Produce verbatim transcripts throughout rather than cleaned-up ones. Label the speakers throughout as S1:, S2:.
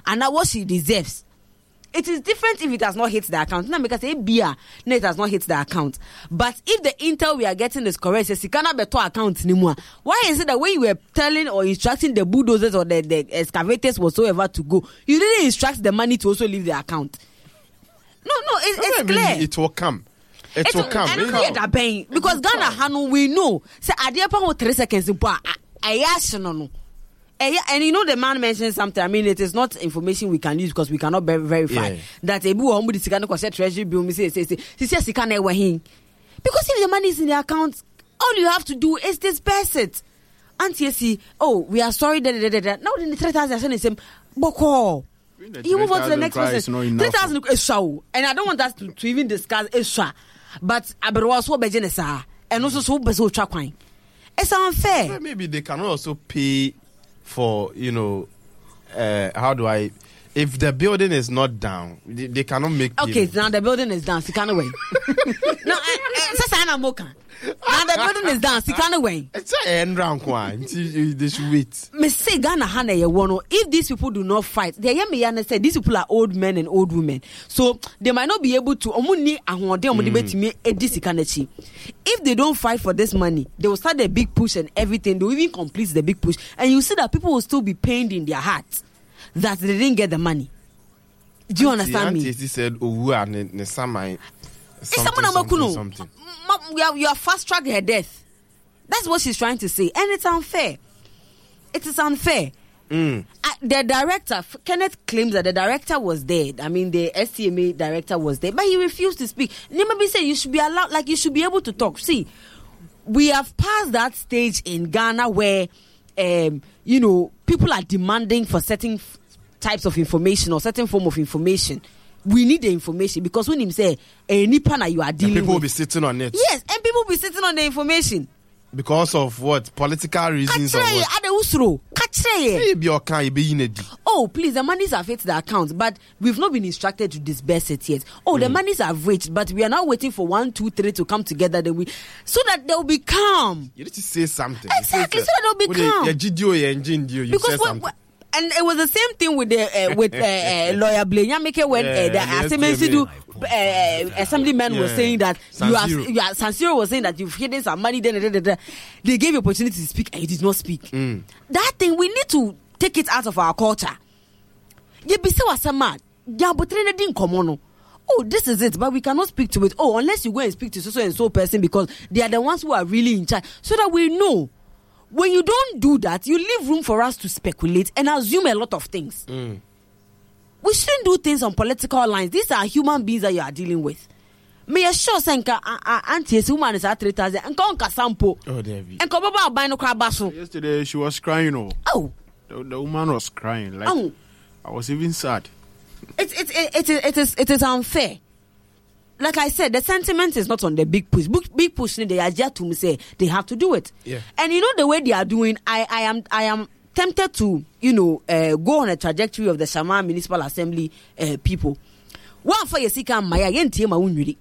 S1: and now what she deserves. It is different if it has not hit the account. Now, because beer, no, it has not hit the account. But if the intel we are getting is correct, says you cannot better account anymore. Why is it that when you were telling or instructing the bulldozers or the, the excavators whatsoever to go, you didn't instruct the money to also leave the account? No, no, it, it's
S2: maybe
S1: clear.
S2: It will come. It, it will come.
S1: And we are paying because Ghana Hanu we know. Say Adia pa three seconds. I And you know the man mentioned something. I mean, it is not information we can use because we cannot ver- verify yeah. that a boo home with the treasury bill. Me say say say say say can because if the money is in the account, all you have to do is disperse it. Auntie see, oh, we are sorry. Da, da, da, da. Now the three thousand is same. Boko. You move on to the next person. Three thousand is show, and I don't want us to, to even discuss extra. But I be also be genesa, and also so be so track. It's unfair.
S2: Well, maybe they can also pay. For, you know, uh, how do I, if the building is not down, they, they cannot make
S1: okay, so now the building is down, so can't wait. No, that's an Amoka. Now the building is down, so can't wait.
S2: It's an end round one. They should wait.
S1: Me say Ghana Hana Yawono, if these people do not fight, they hear me and say these people are old men and old women. So they might not be able to omuni ahwode omudebe to me edisi kanechi. If they don't fight for this money, they will start the big push and everything. They will even complete the big push. And you see that people will still be pained in their hearts that they didn't get the money. Do you understand
S2: Auntie,
S1: me?
S2: Auntie said, oh, we are ne samai.
S1: Something, something, something. You are, you are fast tracking her death. That's what she's trying to say. And it's unfair. It is unfair.
S2: Mm.
S1: Uh, the director, Kenneth claims that the director was there. I mean, the S C M A director was there, but he refused to speak. Maybe say you should be allowed, like you should be able to talk. See, we have passed that stage in Ghana where, um, you know, people are demanding for certain f- types of information or certain form of information. We need the information because when him say, any partner you are dealing
S2: and people
S1: with,
S2: will be sitting on it.
S1: Yes, and people will be sitting on the information.
S2: Because of what? Political reasons or what?
S1: Oh, please, the monies have hit the account, but we've not been instructed to disburse it yet. Oh, mm. the monies have reached, but we are now waiting for one, two, three to come together then we, so that they'll be calm.
S2: You need to say something.
S1: Exactly, so that they'll be calm.
S2: You
S1: because
S2: say
S1: what,
S2: something.
S1: And it was the same thing with the uh, with uh, uh, lawyer Blayamike when uh, the Assembly uh, assemblyman yeah. was saying that San you are, you are San Siro was saying that you've hidden some money. Then da, da, da. They gave you opportunity to speak and you did not speak.
S2: Mm.
S1: That thing we need to take it out of our culture. You be so asama. Ya botrene din komono. Oh, this is it, but we cannot speak to it. Oh, unless you go and speak to so and so person because they are the ones who are really in charge, so that we know. When you don't do that, you leave room for us to speculate and assume a lot of things.
S2: Mm.
S1: We shouldn't do things on political lines. These are human beings that you are dealing with. Me assure senka auntie woman is at three thousand and conka sample.
S2: Oh, David.
S1: And Kobaba buy no crab basso.
S3: Yesterday she was crying. Oh,
S1: oh.
S3: The, the woman was crying. Like
S1: oh.
S3: I was even sad.
S1: It it it it, it is it is unfair. Like I said, the sentiment is not on the big push. Big, big push, they are just to say they have to do it.
S2: Yeah.
S1: And you know the way they are doing, I, I am I am tempted to, you know, uh, go on a trajectory of the Shaman Municipal Assembly uh, people. One for Yesika Maya Yentiema Unuri.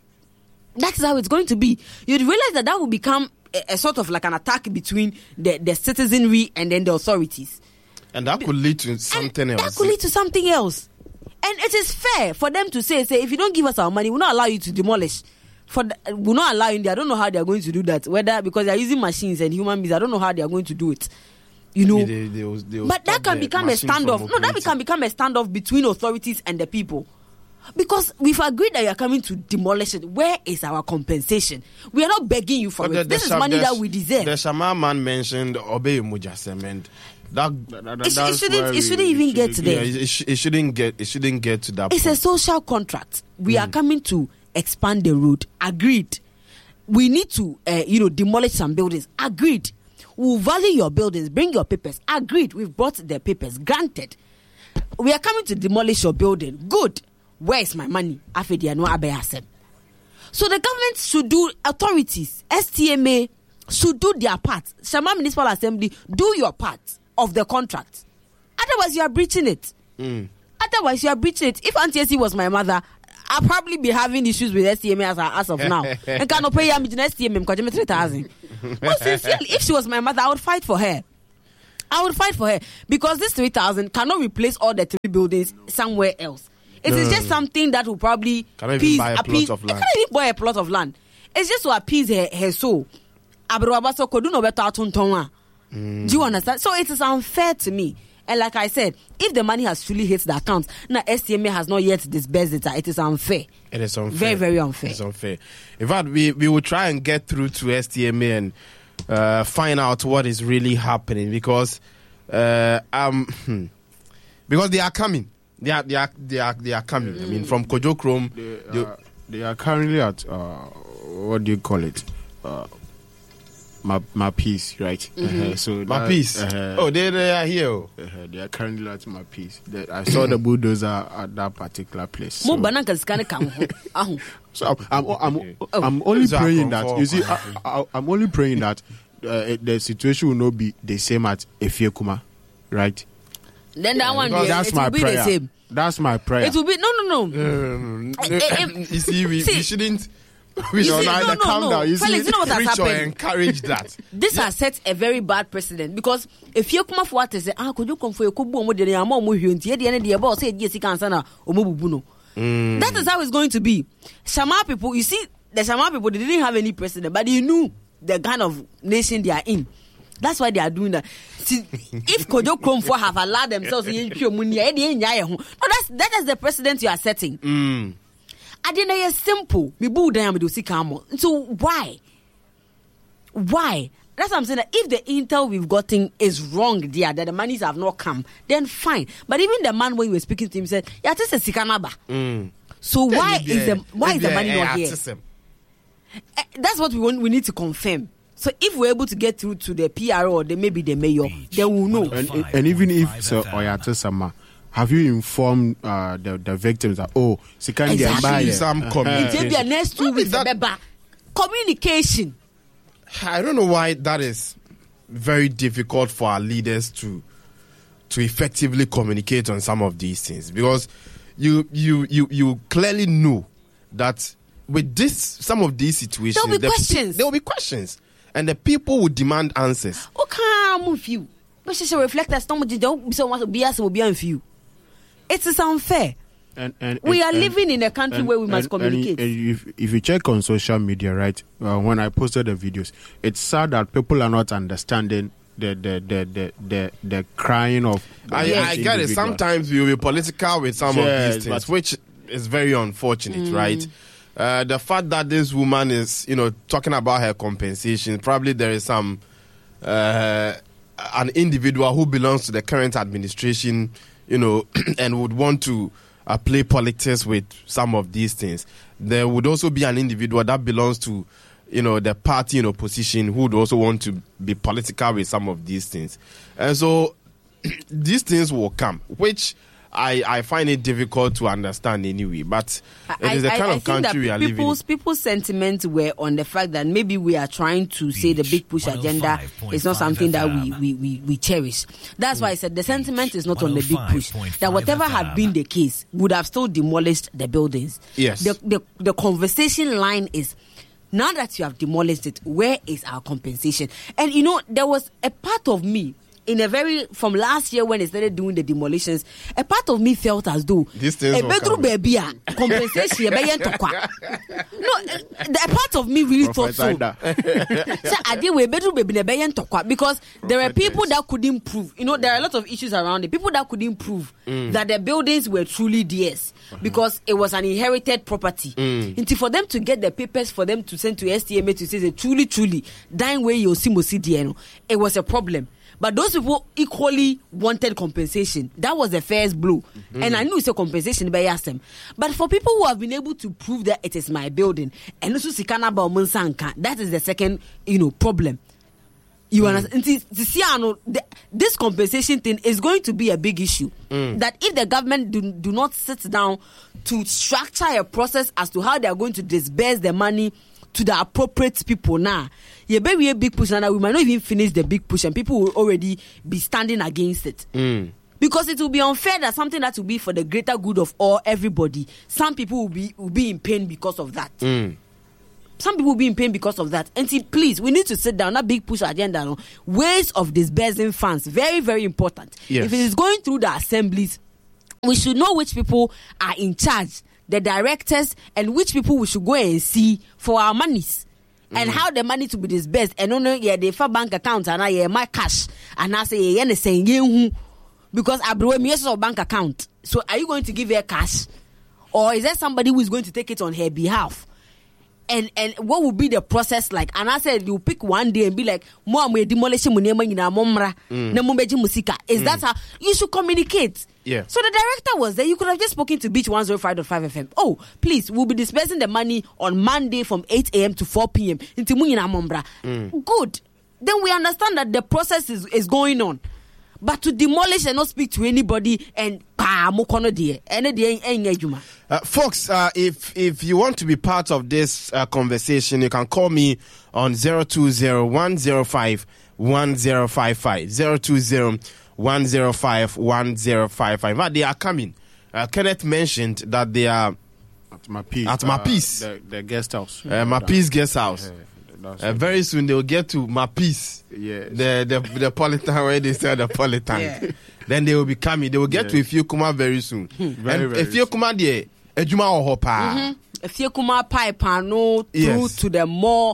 S1: That's how it's going to be. You'd realize that that will become a, a sort of like an attack between the, the citizenry and then the authorities.
S2: And that could lead to something
S1: and
S2: else.
S1: That could lead to something else. And it is fair for them to say, say, if you don't give us our money, we'll not allow you to demolish. For the, we'll not allow you. I don't know how they are going to do that. Whether because they are using machines and human beings, I don't know how they are going to do it. You know,
S2: they, they will, they will
S1: but that can become a standoff. No, that can become a standoff between authorities and the people. Because we've agreed that you are coming to demolish it. Where is our compensation? We are not begging you for but it. The, the this is money that we deserve.
S2: The Shaman man mentioned Obey Muja cement. That, that, that
S1: it, it shouldn't. It shouldn't even get to there.
S2: Yeah, it, it shouldn't get. It shouldn't get to that.
S1: It's
S2: point.
S1: a social contract. We mm. are coming to expand the road. Agreed. We need to, uh, you know, demolish some buildings. Agreed. We'll value your buildings. Bring your papers. Agreed. We've brought the papers. Granted. We are coming to demolish your building. Good. Where is my money? Afediano Abeyasem. So the government should do, authorities, S T M A should do their part. Shaman Municipal Assembly, do your part of the contract. Otherwise, you are breaching it.
S2: Mm.
S1: Otherwise, you are breaching it. If Auntie Essie was my mother, I'll probably be having issues with S T M A as, as of now. And cannot pay her S T M A because I'm three thousand. But sincerely, if she was my mother, I would fight for her. I would fight for her because this three thousand cannot replace all the three buildings somewhere else. It no, is just something that will probably
S2: cannot even buy a
S1: appease,
S2: plot of land.
S1: Cannot even buy a plot of land. It's just to appease her, her soul. Mm. Do you understand? So it is unfair to me. And like I said, if the money has truly hit the account, now S T M A has not yet disbursed it, it is unfair.
S2: It is unfair.
S1: Very, very unfair.
S2: It's unfair. In fact, we, we will try and get through to S T M A and uh, find out what is really happening because uh, um because they are coming. They are they are they are they are coming. Mm. I mean, from Kojo Chrome,
S3: they,
S2: they,
S3: uh, they are currently at uh, what do you call it? Uh, my my piece, right?
S1: Mm-hmm.
S3: Uh, so
S2: my
S3: that,
S2: piece.
S3: Uh,
S2: oh, they they are here. Oh.
S3: Uh, they are currently at my piece. The, I saw the bulldozer at that particular place. So, so I'm I'm, I'm, I'm only praying that you see. I, I, I'm only praying that uh, the situation will not be the same at Effiekuma, right?
S1: Then that one,
S3: yeah,
S1: day,
S3: that's
S1: it
S3: my
S1: will be
S3: prayer.
S1: the same.
S3: That's my prayer.
S1: It will be no, no, no.
S2: Um, you see, we,
S1: see,
S2: we shouldn't. We
S1: you
S2: should
S1: see,
S2: either
S1: no, no,
S2: calm
S1: no.
S2: down. You
S1: Felix,
S2: see,
S1: you know what has
S2: preach or
S1: happened?
S2: encourage that.
S1: This yeah. has set a very bad precedent because if you come for what they say, ah, could you come for your kubu mo de amo mo hwenti e de ne de about say de sika ansa na omo bubu no. That is how it's going to be. Shama people, you see, the Shama people, they didn't have any precedent, but they knew the kind of nation they are in. That's why they are doing that. See, if Kojo Chrome for have allowed themselves to no, that's that is the precedent you are setting.
S2: Mm.
S1: I didn't know it's simple. Me boo down with the camo. So why? Why? That's what I'm saying. That if the intel we've gotten is wrong there, that the monies have not come, then fine. But even the man when you were speaking to him said, "Yeah, this is Sikanaba."
S2: Mm.
S1: So why is the why is the money not here? Uh, that's what we want. We need to confirm. So if we're able to get through to the P R O or the, maybe the mayor, they will know.
S3: And, and, and even if so, Oyatesama, have you informed uh, the the victims that oh, she can't get by
S2: some
S3: uh,
S2: communication?
S1: Maybe next two weeks, that communication.
S2: I don't know why that is very difficult for our leaders to to effectively communicate on some of these things because you you you you clearly know that with this some of these situations
S1: there will be
S2: the,
S1: questions.
S2: There will be questions. And the people will demand answers.
S1: Okay, move you. But she should reflect that some of the so much B S will be on you. It is unfair.
S3: And, and,
S1: we
S3: and,
S1: are living and, in a country
S3: and,
S1: where we must
S3: and,
S1: communicate.
S3: And, and if, if you check on social media, right, uh, when I posted the videos, it's sad that people are not understanding the the the the the, the crying of.
S2: I,
S3: yes.
S2: I get it. Sometimes we will be political with some
S3: yes,
S2: of these things, which is very unfortunate, mm. right? Uh, the fact that this woman is, you know, talking about her compensation, probably there is some uh, an individual who belongs to the current administration, you know, and would want to uh, play politics with some of these things. There would also be an individual that belongs to, you know, the party in opposition who would also want to be political with some of these things. And so these things will come, which I, I find it difficult to understand anyway, but it is the kind
S1: I, I
S2: of country we are living in.
S1: People's, people's sentiments were on the fact that maybe we are trying to say the big push agenda is not something that we, we, we, we cherish. That's mm. why I said the sentiment is not on the big push. That whatever had been the case would have still demolished the buildings.
S2: Yes.
S1: The, the, the conversation line is, now that you have demolished it, where is our compensation? And you know, there was a part of me, in a very, from last year when they started doing the demolitions, a part of me felt as though
S2: these things
S1: a bedroom baby compensation no, a part of me really thought so. So I did with bedroom baby because there are people that couldn't prove. You know, there are a lot of issues around it. People that couldn't prove mm. that the buildings were truly theirs uh-huh. because it was an inherited property. Mm. Until for them to get the papers for them to send to S T M A to say that truly, truly, dying way you see it was a problem. But those people equally wanted compensation. That was the first blow. Mm-hmm. And I knew it's a compensation by them. But for people who have been able to prove that it is my building, and also Sikana Baumansanka, that is the second, you know, problem. You mm. understand? This compensation thing is going to be a big issue. Mm. That if the government do, do not sit down to structure a process as to how they are going to disburse the money to the appropriate people now, yeah, baby, a big push now. We might not even finish the big push, and people will already be standing against it.
S2: Mm.
S1: Because it will be unfair that something that will be for the greater good of all everybody, some people will be will be in pain because of that.
S2: Mm.
S1: some people will be in pain because of that. And see, please, we need to sit down. Not big push agenda. No? Ways of disbursing funds, very, very important.
S2: Yes.
S1: If it is going through the assemblies, we should know which people are in charge, the directors, and which people we should go and see for our monies. And mm. how the money to be disbursed. And no, no, yeah, they for bank account and I yeah, my cash. And I say, yeah, saying you because I brought me a bank account. So are you going to give her cash? Or is there somebody who is going to take it on her behalf? And and what will be the process like? And I said you pick one day and be like, "Mom, we demolish munema ina momra na mumbeji musika." Is that how you should communicate?
S2: Yeah.
S1: So the director was there. You could have just spoken to Beach one oh five point five F M. Oh, please, we'll be dispersing the money on Monday from eight a.m. to four p.m. into munina mombra. Mm. Good. Then we understand that the process is, is going on. But to demolish and not speak to anybody and pa mokono die ene die enye adwuma.
S2: Uh, folks, uh, if if you want to be part of this uh, conversation, you can call me on zero two zero one zero five one zero five five zero two zero one zero five one zero five five. But they are coming. Uh, Kenneth mentioned that they are
S3: at Mapis.
S2: At Mapis,
S3: uh, the, the guest house.
S2: Uh, Mapis guest house. Yeah. Uh, very soon they will get to Mapis,
S3: yes.
S2: the the the Politan where they sell the Politan. Yeah. Then they will be coming. They will get yeah. to Ifeokuma very soon.
S3: very,
S2: and
S3: very
S2: Ifeokuma there, Ejuma Ohopa.
S1: Ifeokuma pipe no through
S2: yes.
S1: to the more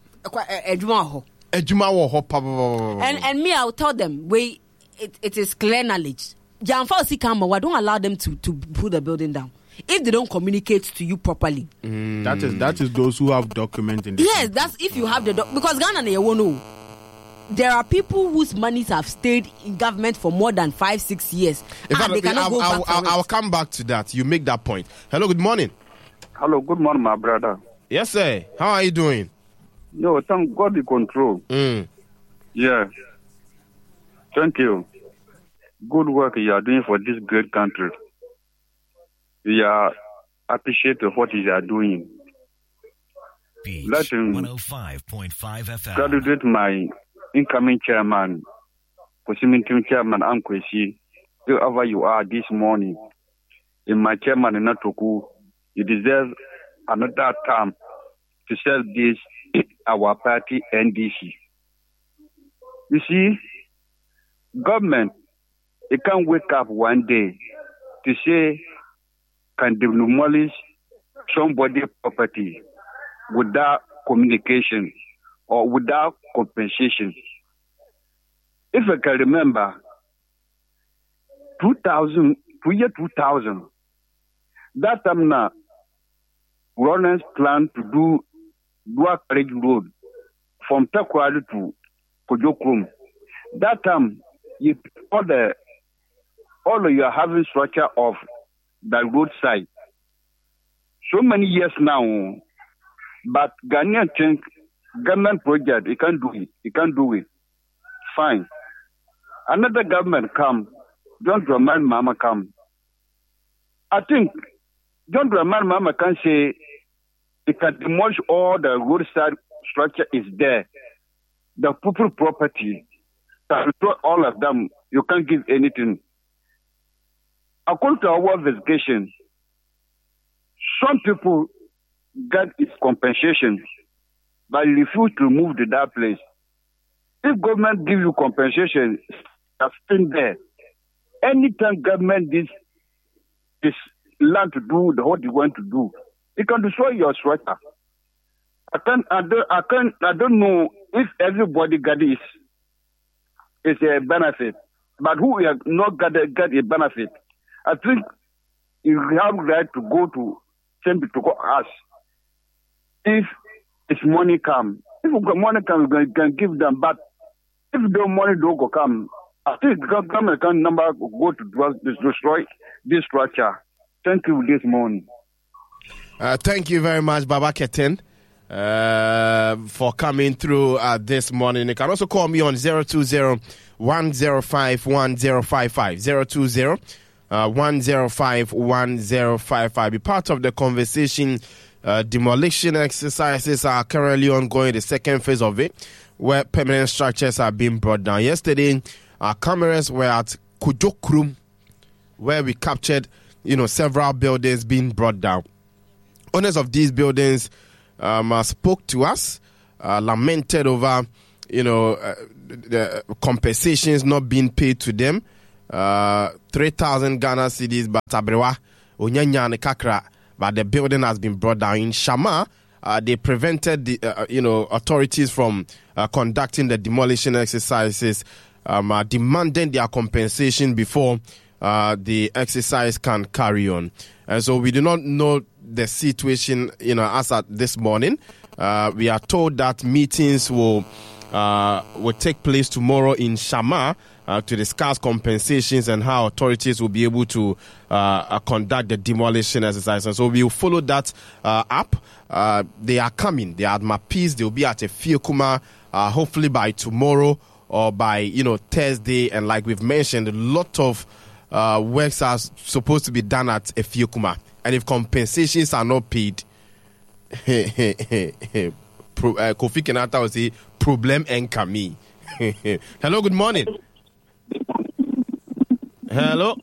S1: Ejuma Oho.
S2: Ejuma Ohopa.
S1: And and me, I'll tell them, wait, it, it is clear knowledge. Janfa Osikama, why don't allow them to to pull the building down? If they don't communicate to you properly,
S3: mm. that is that is those who have documents in the
S1: yes,
S3: country.
S1: that's if you have the doc- because Ghana they won't know. There are people whose monies have stayed in government for more than five, six years.
S2: In fact,
S1: and they cannot
S2: I'll,
S1: go
S2: I'll,
S1: back
S2: I'll, I'll come back to that. You make that point. Hello, good morning.
S4: Hello, good morning, my brother.
S2: Yes, sir. How are you doing?
S4: No, thank God the control.
S2: Mm.
S4: Yeah. Thank you. Good work you are doing for this great country. We are appreciate what you are doing.
S5: Beach
S4: Let him
S5: one oh five point five F M.
S4: Congratulate my incoming chairman, Kosimintim chairman Ankwesi, wherever you are this morning. In my chairman in Natoku, you deserve another term to serve this our party N D C. You see, government, it can't wake up one day to say, can demolish somebody's property without communication or without compensation. If I can remember, two thousand, two year two thousand, that time now, Ronan's plan to do Dua Carriage Road from Takwali to Kojokrum. That time, you all the all of you are having structure of the roadside. So many years now, but Ghanaian think government project, you can't do it. You can't do it. Fine. Another government come, John Dramani Mahama come. I think John Dramani Mahama can say it can demolish all the roadside structure is there. The people property, all of them, you can't give anything. According to our investigation, some people get its compensation, but refuse to move to that place. If government gives you compensation, that's still there. Anytime government gives this land to do the what you want to do, it can destroy your structure. I can I don't I can I don't know if everybody got this is a benefit, but who have not got a, got a benefit. I think you have the right to go to send to us. If it's money come, if money come, we can give them. But if the money don't go come, I think the government can number go to destroy this structure. Thank you this morning.
S2: Uh, thank you very much, Baba Keten, uh, for coming through uh, this morning. You can also call me on zero two zero one zero five one zero five five zero two zero. Uh, one zero five one zero five five. Be part of the conversation. Uh, demolition exercises are currently ongoing, the second phase of it, where permanent structures are being brought down. Yesterday, our cameras were at Kujokrum, where we captured, you know, several buildings being brought down. Owners of these buildings um, uh, spoke to us, uh, lamented over, you know, uh, the compensations not being paid to them. Uh, three thousand Ghana cedis, but Abrewa, Onyanya and Kakra, but the building has been brought down. In Shama, uh, they prevented the, uh, you know, authorities from uh, conducting the demolition exercises, um, uh, demanding their compensation before uh, the exercise can carry on. And so we do not know the situation, you know, as at this morning. Uh, we are told that meetings will uh, will take place tomorrow in Shama uh, to discuss compensations and how authorities will be able to uh, uh, conduct the demolition exercise. And so we will follow that uh, up. Uh, they are coming. They are at Mapis. They will be at Efiekuma, uh, hopefully by tomorrow or by, you know, Thursday. And like we've mentioned, a lot of uh, works are supposed to be done at Efiekuma. And if compensations are not paid, Pro, uh, Kofi Kenyatta will say, problem enkami. Hello, good morning. Hello.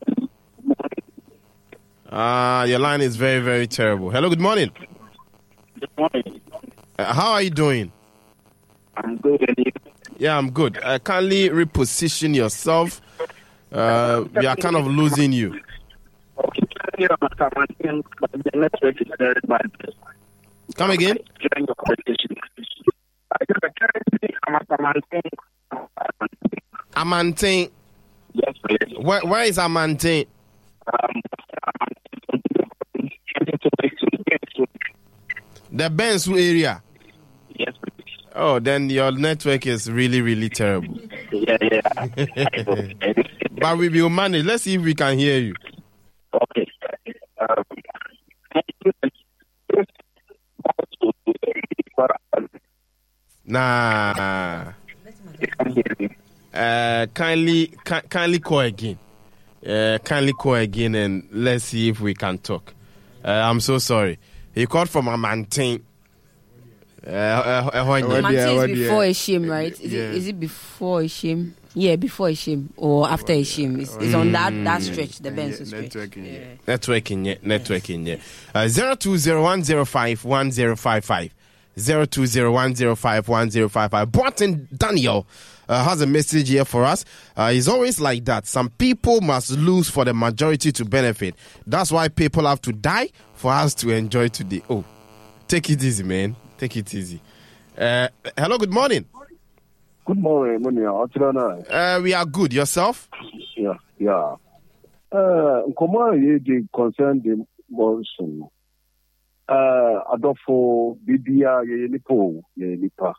S2: Ah, uh, your line is very, very terrible. Hello, good morning.
S6: Good morning.
S2: Uh, how are you doing?
S6: I'm good. And you?
S2: Yeah, I'm good. Uh, kindly reposition yourself. Uh, we are kind of losing you.
S6: Okay. The network is very bad.
S2: Come again?
S6: During your conversation.
S2: Amante.
S6: Yes, please.
S2: Where, where is Amante?
S6: Um,
S2: the Bensu area.
S6: Yes, please.
S2: Oh, then your network is really, really terrible.
S6: Yeah, yeah.
S2: But we will manage. Let's see if we can hear you.
S6: Okay. Um,
S2: Nah. Uh, kindly, ki- kindly call again. Uh, kindly call again and let's see if we can talk. Uh, I'm so sorry. He called from Amante. Uh, uh, uh,
S1: Amante
S3: yeah,
S1: is before
S3: yeah.
S1: Eshim, right? Is,
S3: Yeah.
S1: it, is it before Eshim? Yeah, before Eshim or after Eshim. It's, it's on that, that stretch, the Benson stretch.
S3: Networking, yeah.
S1: Yeah.
S2: Networking, yeah. Networking, yeah. Uh, zero two zero one zero five one zero five five. zero two zero one zero five one zero five five. Boatin Daniel uh, has a message here for us. Uh, he's always like that. Some people must lose for the majority to benefit. That's why people have to die for us to enjoy today. Oh, take it easy, man. Take it easy. Uh, hello, good morning.
S7: Good morning, Munia.
S2: Uh, we are good. Yourself?
S7: Yeah, yeah. Uh, Nkoma ye the concern the monsoon. Uh, adofo bibia ye nipo ye nipa.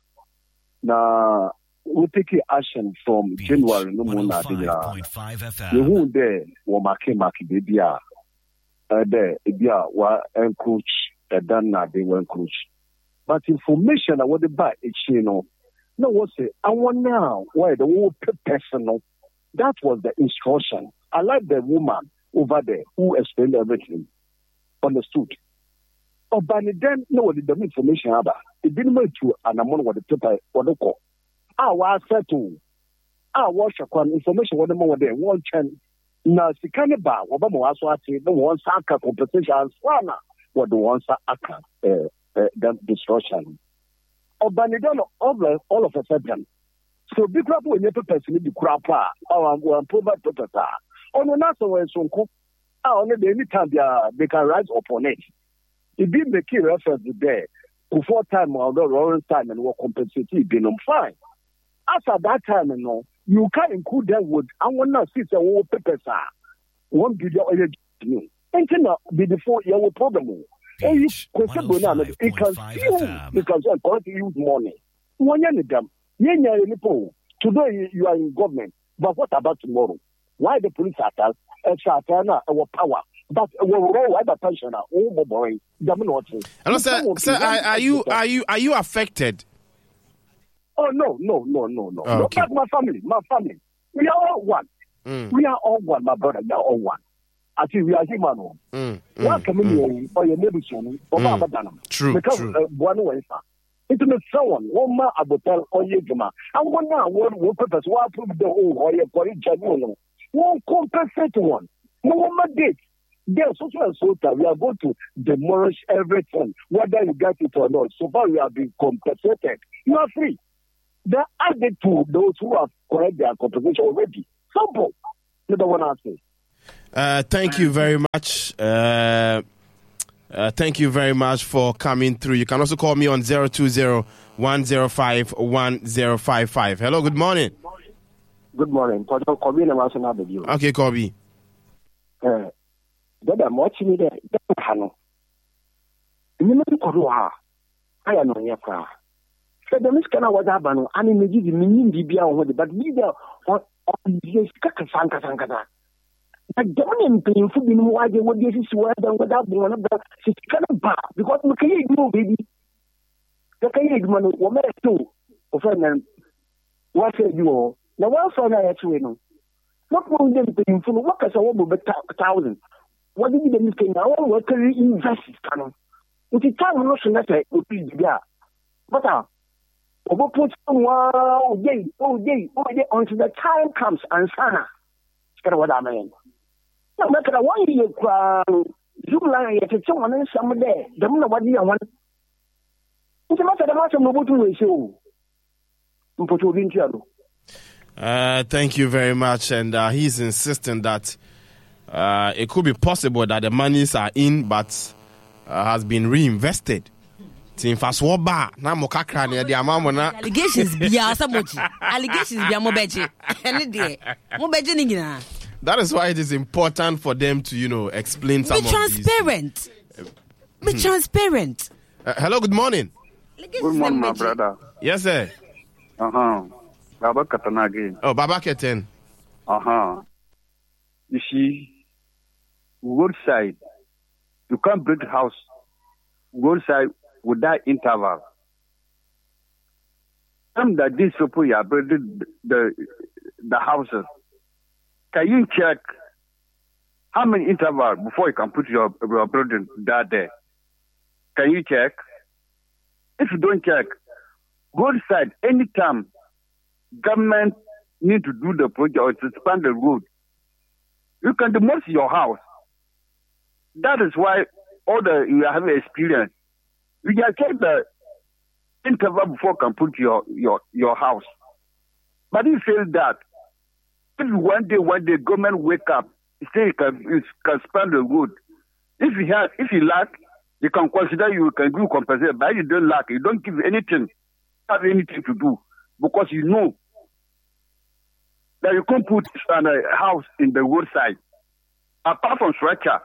S7: Na we take action from
S5: Beach
S7: January no more na
S5: one oh
S7: dia.
S5: five point five F
S7: You
S5: M.
S7: who there wo make make bibia. Uh, there bibia wa encroach uh, dan na de wa encroach. But information I want to buy it, you know. No, what's it? I want now why the whole personal. That was the instruction. I like the woman over there who explained everything. Understood. Oh, but then no, the information about it didn't make you and I'm on what the paper or the call. I was settled. I was a information what the more there one chance. Now, the kind of bar, Obama was what the one saka compensation as one what the one saka the destruction. Or Banidano, all all of a sudden. So big crap when you person the crap or one proven purpose. On the national way, so only the anytime they can rise upon it. It didn't make a reference there. Before time or the roaring time and what compensate been on fine. After that time, you know, you can include them with I want to see the whole papers are one video or you. And can be before your problem. And you consider it can feel because you're going to use money. One year them. Today you are in government, but what about tomorrow? Why the police attack? Extra our power. But we're all other pensioner, oh boy,
S2: Hello, sir. Sir, are, are you are you are you affected?
S7: Oh no, no, no, no, no.
S2: Oh, okay.
S7: Not my family, my family. We are all one.
S2: Mm.
S7: We are all one, my brother. We are all one. I think we are human.
S2: Mm,
S7: One
S2: mm,
S7: community or your neighbor or
S2: Mm.
S7: Mama
S2: True,
S7: because
S2: true.
S7: uh, one way. It may someone, one ma abotel or yegma. And one now, one will purpose, one prove the whole or your body genuine. One compensate one. No one date. There's also a soldier. We are going to demolish everything, whether you get it or not. So far, we have been compensated. You are free. They're added to those who have corrected their compensation already. Simple. You don't want to say.
S2: Uh, thank you very much. Uh, uh, thank you very much for coming through. You can also call me on zero two zero, one zero five, one zero five five. Hello, good morning.
S7: Good morning.
S2: Okay, Kobe.
S7: Uh, Dada, I'm watching it there. Hano. You know, I am on your car. So the miskana was abano, and in the give me Bibia on the but we there on the Sanka Sankana. But don't pay for being why they would get this word and without one of the Siskana bar because we can't move, baby. The Kayak man, woman, too, of an what say you all? Now, one for I actually know. What will them paying for workers are over a thousand? What did you think now? What can you invest? With the time, no sooner would be there. But uh, over put wow, day, oh, day, oh, day, until the time comes and Sana. That's what I mean. No matter one year, you lie at someone and some day, the moon of what you want. It's a matter of much of Mobutu show.
S2: Uh, thank you very much. And uh, he's insisting that uh, it could be possible that the monies are in but uh, has been reinvested. Allegations
S1: bia sabochi. Allegations bia mobeji. Any day. Mobeji nigina.
S2: That is why it is important for them to, you know, explain some
S1: Be
S2: of
S1: transparent.
S2: these.
S1: Be transparent.
S2: Uh, hello, good morning.
S4: Good morning, my brother.
S2: Yes, sir.
S4: Uh-huh. Baba Katana again.
S2: Oh, Baba Keten.
S4: Uh-huh. You see, roadside, you can't build a house roadside without interval. Some that these people are building the, the houses. Can you check how many intervals before you can put your, your building that there? Can you check? If you don't check, roadside, anytime government need to do the project or to expand the road, you can demolish your house. That is why all the you have experience. You can check the interval before you can put your, your, your house. But if you feel that, if one day, one day government wake up, say you can, you can expand the road. If you have, if you lack, you can consider you can do compensation. But if you don't lack, you don't give anything, have anything to do. Because you know that you can't put a house in the roadside. Apart from structure,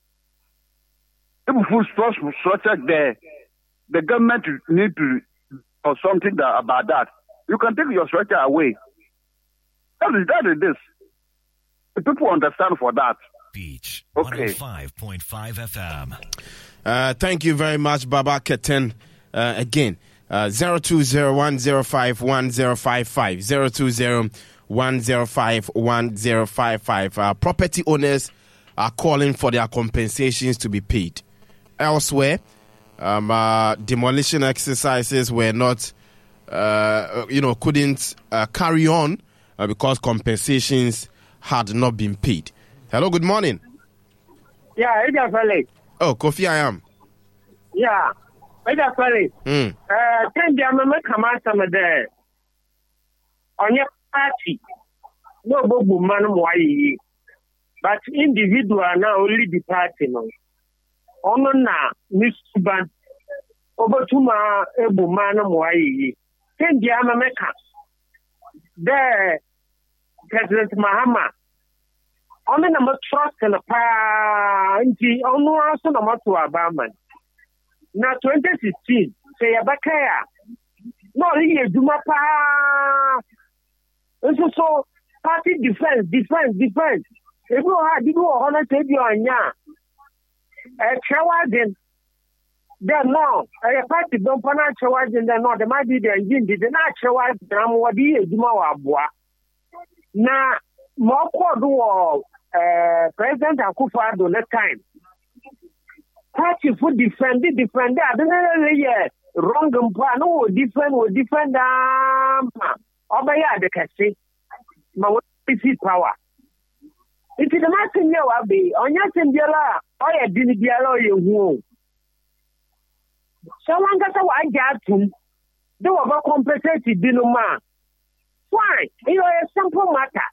S4: if you put structure there, the government need to or something that, about that. You can take your structure away. That is that is this. The people understand for that.
S5: Beach
S4: Okay.
S5: one oh five point five F M.
S2: Uh, thank you very much, Baba Keten. Uh, again, uh, zero two zero one zero five one zero five five zero two zero one zero five one zero five five. Uh, property owners are calling for their compensations to be paid. Elsewhere, um, uh, demolition exercises were not, uh, you know, couldn't uh, carry on uh, because compensations had not been paid. Hello, good morning.
S8: Yeah, it's a fellow.
S2: Oh, Kofi, I am.
S8: Yeah, it's a fellow.
S2: Mm.
S8: Uh, ten gentlemen come out some there. On your party, no bobu man why, but individual now only the party no. Ono na misuban obotuma ebu man why. Ten gentlemen come. There, President Mahama. Ono na mo trust na pa nti ono aso na mo to abaman. Na twenty sixteen say yabakaya. No li eduma pa. Eso so party defense defense defense. Ebi o ha dibi o hono say bi onya. Eh chawaden. Then now, a party don't pana chawaden then no the might be the engine did not chawaden am wadi eduma wa aboa. Na mo ko do Uh, President Akufo-Addo next time. Party for defend it, defend that. Yeah, wrong and no defend, will defend um Obaya the Cassie. My power. It is a matter you are be on your Timbia, or a Dinibialo, you woo. Someone got a white gat. They were compensated, Dinoma. Why? You are a simple matter.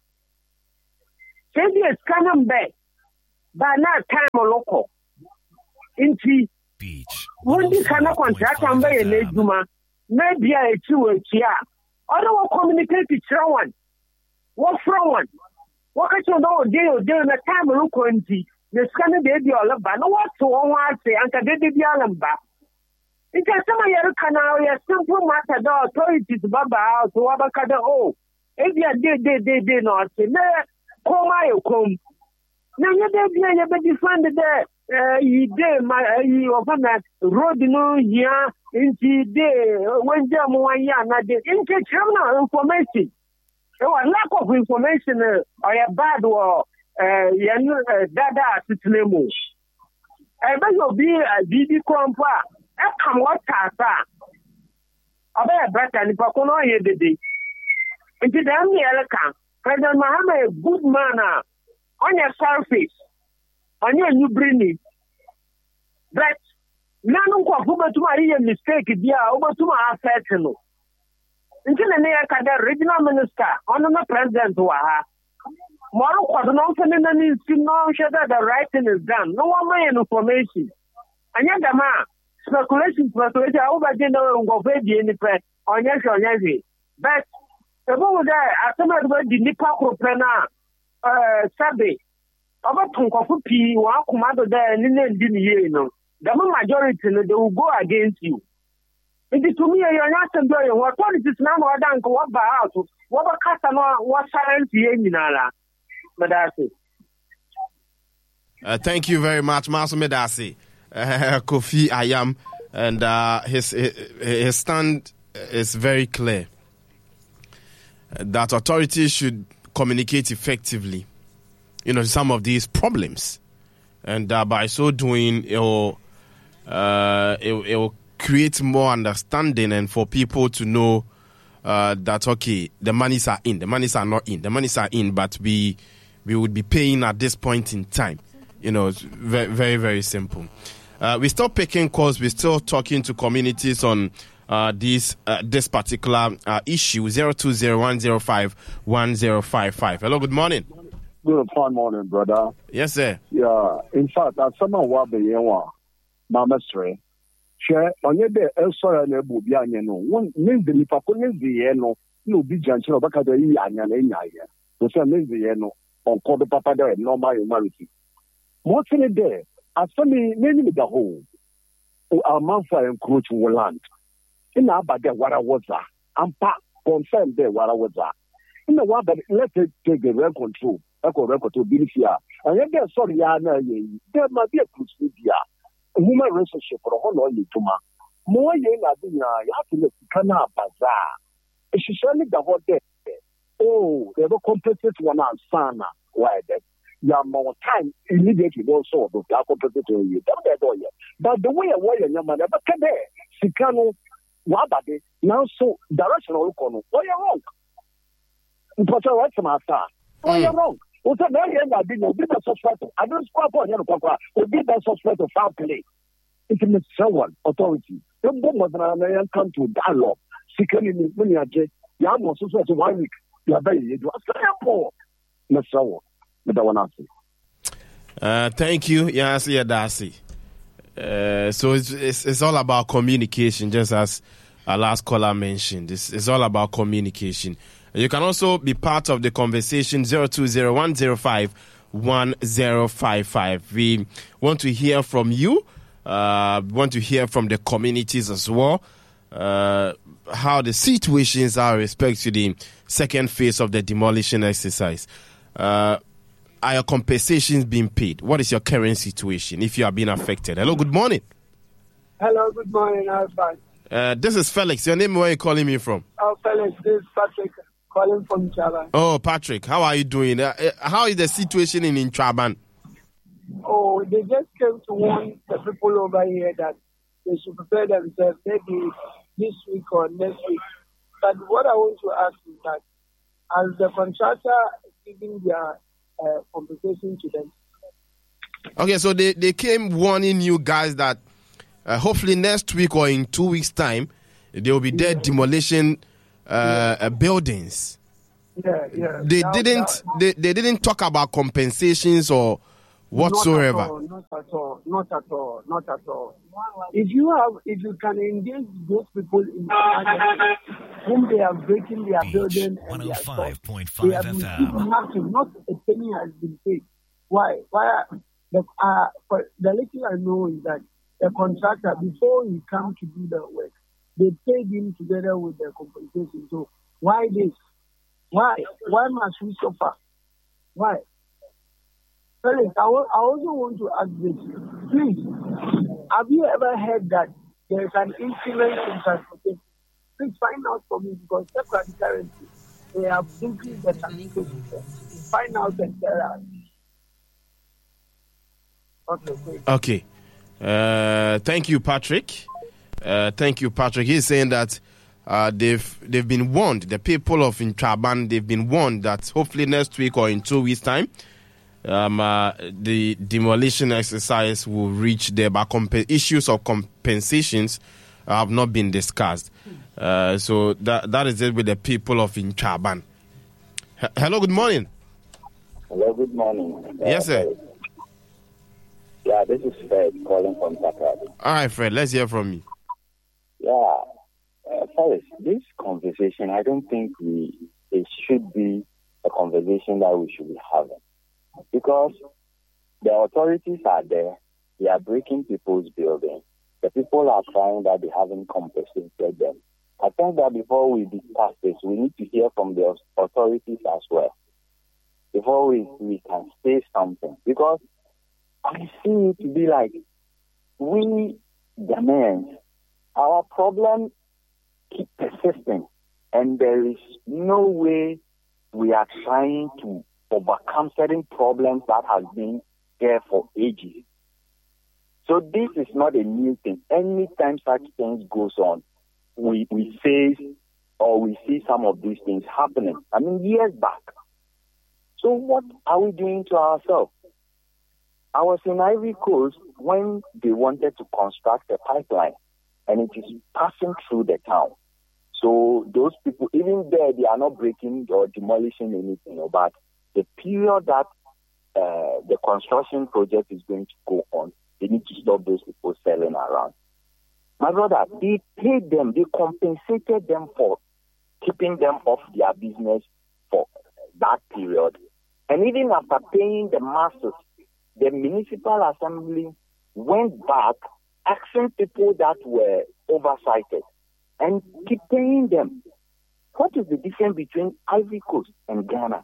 S8: Say the scanner back, but not time or local. Into
S5: Beach.
S8: when this kind of contract and by a Neduma, maybe a two a year. Other will communicate with someone. What from one? What can you know? They are doing a time of local into the scanner baby all about. No, what to one say, and the baby alamba. It is some of your canal, a simple matter, the authorities, Baba, to Wabakada. Oh, if you did, they did, they not say, no, come, I come. Now, you did, you did find there. You did my, you open that road, no, here, into the when there more year, not the internal information. There was lack of information or a bad or dada system. I bet you'll be a B B Crompa. I come what Tata. I bet a brother and Pacono here the day. Into the American, President Mohammed, a good man on your surface, on your new bringing. But none of whom to my mistake, dear, over to my affection. Until the American regional minister, on the president, who are more quadron and then no that the writing is done. No one may information. And yet, the man. Speculation, speculation, over dinner and go baby in the press on yes or yes. But the moment there, I some of the Nipa Prana, uh, Sabe, about Tonkofupi, one commando there, and then didn't you know. The majority, they will go against you. It is to me, you're not enjoying what is this now, I don't go up by out. What a customer, what silence here in Nala. But that's it.
S2: Uh, thank you very much, Master Medasi. Uh, Kofi Ayam, and uh, his, his his stand is very clear that authorities should communicate effectively, you know, some of these problems, and uh, by so doing, it will uh, it, it will create more understanding and for people to know uh, that okay, the monies are in, the monies are not in, the monies are in, but we we would be paying at this point in time. You know, it's very very very simple. Uh, we're still picking calls. We're still talking to communities on uh, this uh, this particular uh, issue. Zero two zero one zero five one zero five five. Hello, good morning.
S7: Good fine morning, brother.
S2: Yes, sir.
S7: Yeah, in fact, as someone who be yewa, Mama Sre, share on your day, elsewhere and ebu be anya no. One means the nipa ko means the yeno no be janchiro baka de yi anya na enya ye. So say means the yeno on call the papa there normal humanity. What's in it there? As for me, many with the whole, our man for encroach land. In our bag, what I was that. I'm part confirmed there what I was that. In the one that let's take the real control, echo record to be here. And then there's sorry, there might be a procedure, a human relationship for a whole lot to ma. More young, I think, you have to look Kana Bazaar. It's surely the whole day. Oh, they will compensate one and sana. Why that? You have more time immediately also to compensate you. But the way I want your man, but can they? Sikano, Wabade, now so directional corner. Why you wrong? But I write to my star. Why you wrong? What's a very young I didn't be the suspect. I don't squat on your papa, or be the suspect of foul play. Intimate someone, authority. The moment I come to dialogue, Sikani, when you are just, you are more suspect of one week. You are very, you are poor. Let's go.
S2: Uh, thank you, Yancy Adasi. Uh, so it's, it's it's all about communication, just as our last caller mentioned. It's, it's all about communication. You can also be part of the conversation. Zero two zero one zero five one zero five five. We want to hear from you. Uh, want to hear from the communities as well. Uh, how the situations are with respect to the second phase of the demolition exercise. Uh, Are your compensations being paid? What is your current situation if you are being affected? Hello, good morning.
S9: Hello, good morning. I'm fine.
S2: Uh, this is Felix. Your name, where are you calling me from?
S9: Oh, Felix, this is Patrick calling from Traban.
S2: Oh, Patrick, how are you doing? Uh, how is the situation in, in Traban?
S9: Oh, they just came to warn the people over here that they should prepare themselves maybe this week or next week. But what I want to ask is that as the contractor is giving their uh, compensation to them.
S2: Okay, so they, they came warning you guys that uh, hopefully next week or in two weeks' time, there will be dead yeah. demolition uh, uh, buildings.
S9: Yeah, yeah.
S2: They
S9: that,
S2: didn't.
S9: That,
S2: they, they didn't talk about compensations or whatsoever.
S9: Not at all. Not at all. Not at all. Not at all. If you have, if you can engage those people in whom they are breaking their
S5: Beach,
S9: building and their stuff, they have been given nothing. Not a penny has been paid. Why? Why? The uh, the little I know is that the contractor, before he comes to do the work, they paid him together with the compensation. So why this? Why? Why must we suffer? Why? Felix, I, w- I also want to ask this. Please, have you ever heard that there is an increment in transportation? Please find out for me because currently they have increased the transportation. Find out and tell us. Okay. Great.
S2: Okay. Uh, thank you, Patrick. Uh, thank you, Patrick. He's saying that uh, they've they've been warned. The people of Intraban, they've been warned that hopefully next week or in two weeks' time, um, uh, the demolition exercise will reach there, but comp- issues of compensations have not been discussed. Uh, so that that is it with the people of Intraban. H- Hello, good morning.
S6: Hello, good morning.
S2: Yes, sir.
S6: Yeah, this is Fred calling from Takrady.
S2: All right, Fred, let's hear from you.
S6: Yeah, uh, Felix, this conversation, I don't think we it should be a conversation that we should be having. Because the authorities are there, they are breaking people's buildings. The people are crying that they haven't compensated them. I think that before we discuss this, we need to hear from the authorities as well. Before we, we can say something. Because I see it to be like, we Ghanaians, our problem keep persisting, and there is no way we are trying to overcome certain problems that have been there for ages. So this is not a new thing. Anytime such things goes on, we, we face or we see some of these things happening. I mean, years back. So what are we doing to ourselves? I was in Ivory Coast when they wanted to construct a pipeline, and it is passing through the town. So those people, even there, they are not breaking or demolishing anything. But the period that uh, the construction project is going to go on, they need to stop those people selling around. My brother, they paid them, they compensated them for keeping them off their business for that period. And even after paying the masses, the municipal assembly went back asking people that were oversighted and keep paying them. What is the difference between Ivory Coast and Ghana?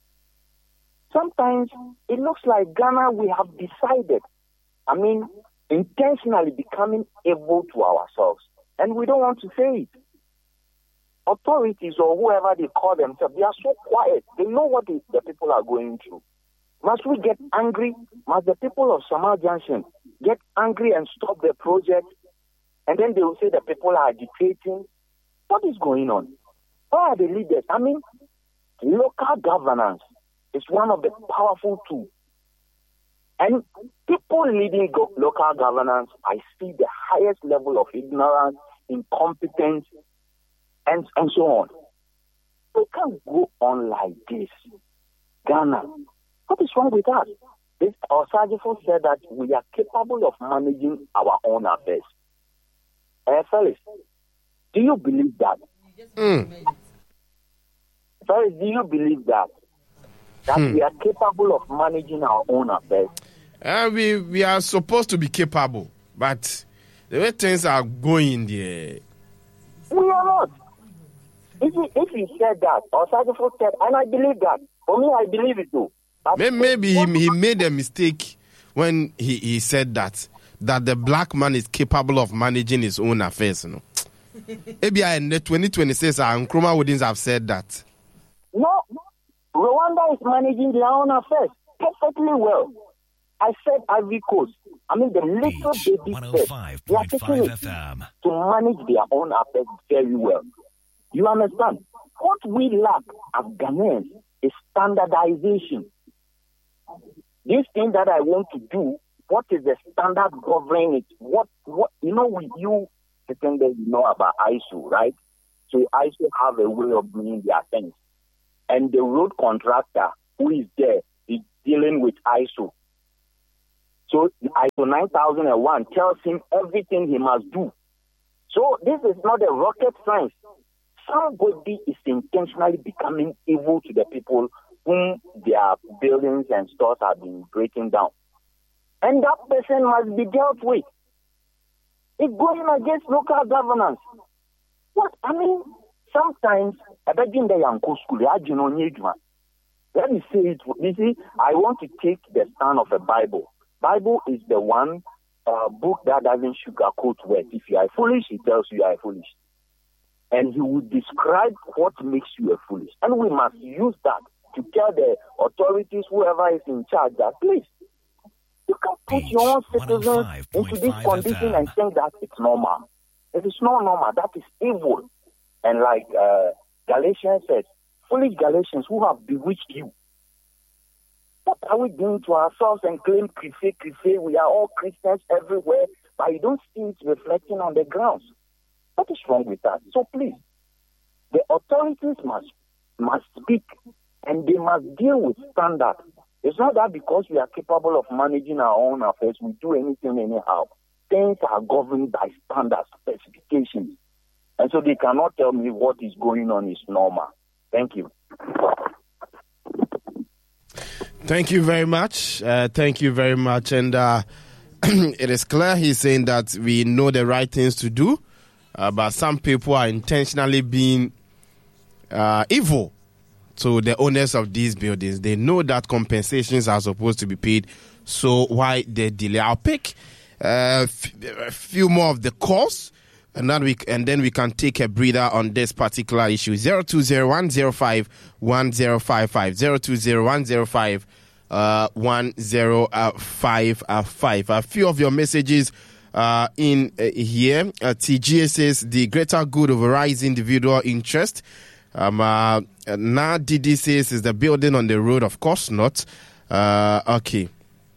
S6: Sometimes it looks like Ghana, we have decided, I mean, intentionally becoming evil to ourselves. And we don't want to say it. Authorities or whoever they call themselves, they are so quiet. They know what the, the people are going through. Must we get angry? Must the people of Samar Junction get angry and stop the project? And then they will say the people are agitating. What is going on? Where are the leaders? I mean, local governance is one of the powerful tools. And people leading go- local governance, I see the highest level of ignorance, incompetence, and, and so on. We can't go on like this. Ghana, what is wrong with us? This Osajifo said that we are capable of managing our own affairs. Uh, Felix, do you believe that?
S2: Mm.
S6: Felix, do you believe that? That mm. we are capable of managing our own affairs?
S2: Uh, we, we are supposed to be capable, but the way things are going there...
S6: We are not. If he, if he said that, Osajifo said, and I believe that. For me, I believe it too.
S2: Maybe he, he made a mistake when he, he said that that the black man is capable of managing his own affairs. You know, maybe in twenty twenty-six, Nkrumah wouldn't have said that.
S6: No, Rwanda is managing their own affairs perfectly well. I said Ivory Coast. I mean, the little
S5: Beach,
S6: baby steps, they are taking it
S5: F M.
S6: to manage their own affairs very well. You understand? What we lack as Ghanaians is standardization. this thing that I want to do, what is the standard governing it? What, what, you know, with you sitting there, you know about I S O, right? So I S O have a way of doing their things. And the road contractor who is there is dealing with I S O. So the I S O nine thousand one tells him everything he must do. So this is not a rocket science. Somebody is intentionally becoming evil to the people whom their buildings and stores have been breaking down. And that person must be dealt with. It's going against local governance. What? I mean, sometimes, let me say it. You see, I want to take the stand of a Bible. Bible is the one uh, book that doesn't sugarcoat words. If you are foolish, he tells you you are foolish. And he will describe what makes you a foolish. And we must use that to tell the authorities, whoever is in charge, that please, you can put Beach your own citizens into this condition F M. And think that it's normal. It is not normal. That is evil. And like uh, Galatians said, foolish Galatians who have bewitched you. What are we doing to ourselves and claim crife, crife? We are all Christians everywhere, but you don't see it reflecting on the grounds. What is wrong with that? So please, the authorities must must speak and they must deal with standards. It's not that because we are capable of managing our own affairs, we do anything anyhow. Things are governed by standards, specifications. And so they cannot tell me what is going on is normal. Thank you.
S2: Thank you very much. Uh, thank you very much. And uh, it is clear he's saying that we know the right things to do, uh, but some people are intentionally being uh, evil to the owners of these buildings. They know that compensations are supposed to be paid, so why they delay? I'll pick uh, f- a few more of the calls, and then we and then we can take a breather on this particular issue. Zero two zero one zero five one zero five five zero two zero one zero five one zero five five. A few of your messages uh, in uh, here. Uh, T G A says the greater good overrides individual interest. Um, uh, now D D says is the building on the road. Of course not. Uh, okay.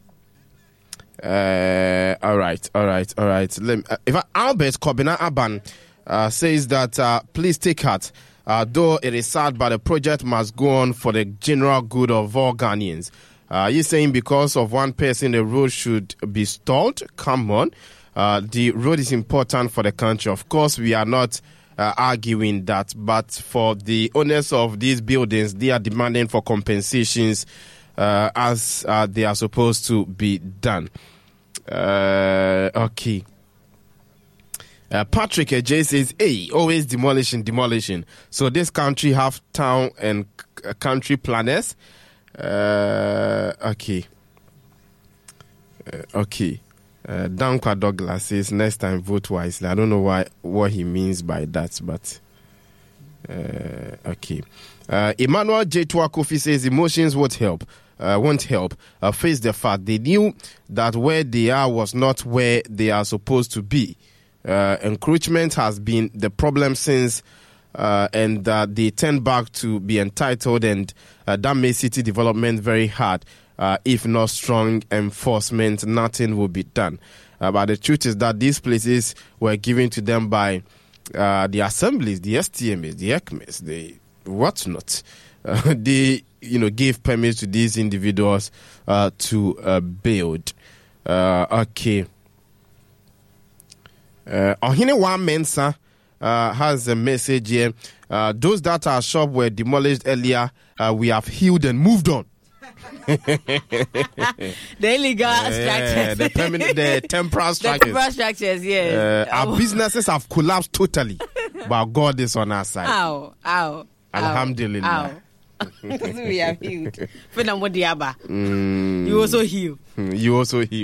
S2: Uh, all right, all right, all right. Let me, uh, if I, Albert Kobina Aban uh, says that uh, please take heart. Uh, though it is sad, but the project must go on for the general good of all Ghanaians. Uh, you're saying because of one person the road should be stalled? Come on. Uh, the road is important for the country. Of course, we are not uh, arguing that, but for the owners of these buildings, they are demanding for compensations uh, as uh, they are supposed to be done. Uh, okay. Uh, Patrick J says, hey, always demolishing, demolishing. So this country have town and c- country planners. Uh, okay. Uh, okay. Uh, Dankwa Douglas says, next time vote wisely. I don't know why what he means by that, but uh, okay. Uh, Emmanuel J. Kofi says, emotions won't help. Uh, won't help. Uh, face the fact they knew that where they are was not where they are supposed to be. Uh, encroachment has been the problem since, uh, and uh, they turned back to be entitled, and uh, that made city development very hard. Uh, if not strong enforcement, nothing will be done. Uh, but the truth is that these places were given to them by uh, the assemblies, the S T M As, the E C M Es, the whatnot. Uh, they, you know, gave permits to these individuals uh, to uh, build. Uh, okay. Uh, Ohinewa Mensa uh, has a message here. Uh, those that our shop were demolished earlier, uh, we have healed and moved on.
S1: The illegal
S2: yeah,
S1: structures.
S2: The permanent, the temporary structures.
S1: The temporary structures, yes.
S2: Uh, our businesses have collapsed totally, but God is on our side.
S1: Ow, ow.
S2: Alhamdulillah.
S1: Ow. We have healed. Mm. You also heal.
S2: You also heal.